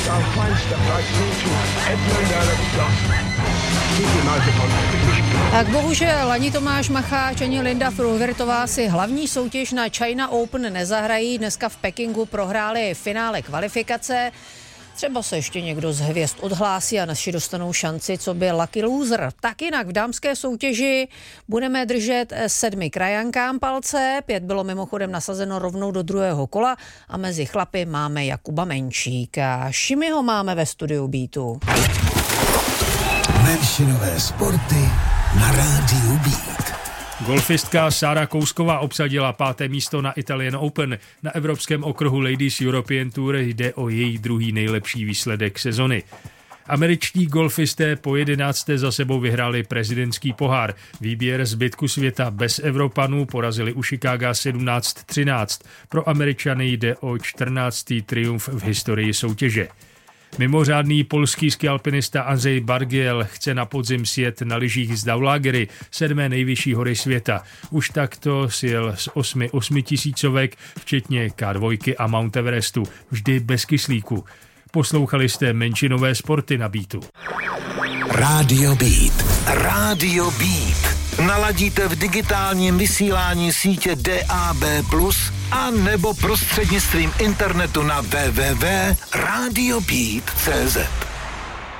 I'll find stuff like painting Edmund Arab stuff. Keep your eyes upon the Tak bohužel ani Tomáš Macháč, ani Linda Fruhvirtová si hlavní soutěž na China Open nezahrají. Dneska v Pekingu prohráli finále kvalifikace. Třeba se ještě někdo z hvězd odhlásí a naši dostanou šanci, co by lucky loser. Tak jinak v dámské soutěži budeme držet 7 krajankám palce, 5 bylo mimochodem nasazeno rovnou do druhého kola a mezi chlapy máme Jakuba Menšíka. Šimiho máme ve studiu Beatu. Menšinové sporty na rádiu Beat. Golfistka Sára Kousková obsadila 5. místo na Italian Open. Na evropském okruhu Ladies European Tour jde o její druhý nejlepší výsledek sezony. Američtí golfisté po 11. za sebou vyhráli prezidentský pohár. Výběr zbytku světa bez Evropanů porazili u Chicaga 17-13. Pro Američany jde o 14. triumf v historii soutěže. Mimořádný polský skialpinista Andrzej Bargiel chce na podzim sjet na lyžích z Daulagery, 7. nejvyšší hory světa. Už takto sjel z 8 tisícovek, včetně K2 a Mount Everestu, vždy bez kyslíku. Poslouchali jste Menšinové sporty na Beatu. Radio Beat. Radio Beat. Naladíte v digitálním vysílání sítě DAB+, a nebo prostřednictvím internetu na www.radiobeat.cz.